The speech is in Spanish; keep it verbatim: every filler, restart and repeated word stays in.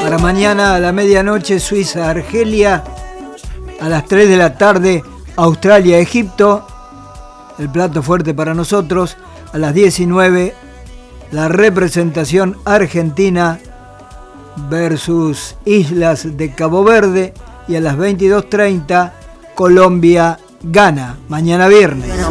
Para mañana a la medianoche, Suiza-Argelia. A las tres de la tarde, Australia-Egipto. El plato fuerte para nosotros. A las diecinueve, la representación argentina versus Islas de Cabo Verde. Y a las veintidós treinta, Colombia-Ghana. Mañana viernes.